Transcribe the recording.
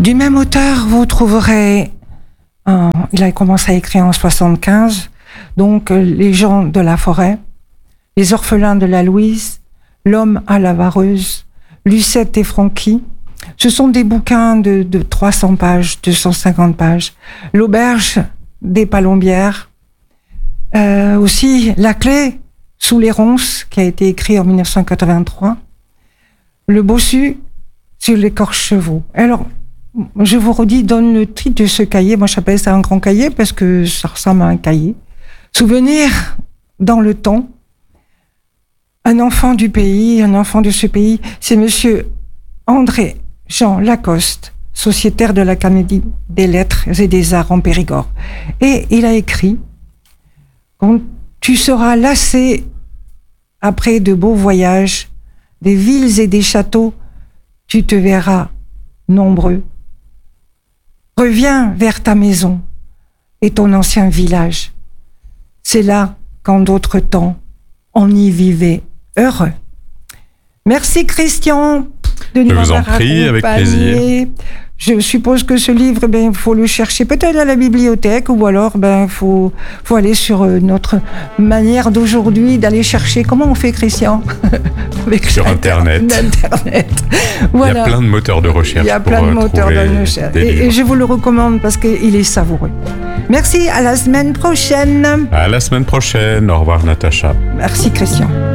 Du même auteur, vous trouverez, il a commencé à écrire en 75, donc Les gens de la forêt, Les orphelins de la Louise, L'homme à la vareuse, Lucette et Francky. Ce sont des bouquins de 300 pages, 250 pages. L'auberge des Palombières, aussi La clé sous les ronces, qui a été écrit en 1983. Le bossu sur les corche-chevaux. Alors, je vous redis, donne le titre de ce cahier. Moi, j'appelle ça un grand cahier parce que ça ressemble à un cahier. Souvenir dans le temps. Un enfant du pays, un enfant de ce pays, c'est monsieur André Jean Lacoste, sociétaire de l'Académie des Lettres et des Arts en Périgord. Et il a écrit « Quand tu seras lassé après de beaux voyages, des villes et des châteaux, tu te verras nombreux. Reviens vers ta maison et ton ancien village. C'est là qu'en d'autres temps, on y vivait heureux. » Merci Christian de nous avoir accompagnés. Je vous en prie, avec plaisir. Je suppose que ce livre, il faut le chercher peut-être à la bibliothèque ou alors faut aller sur notre manière d'aujourd'hui d'aller chercher. Comment on fait, Christian? Sur Internet. Voilà. Il y a plein de moteurs de recherche. Il y a plein de moteurs de recherche. Et je vous le recommande parce qu'il est savoureux. Merci, à la semaine prochaine. À la semaine prochaine. Au revoir, Natacha. Merci, Christian.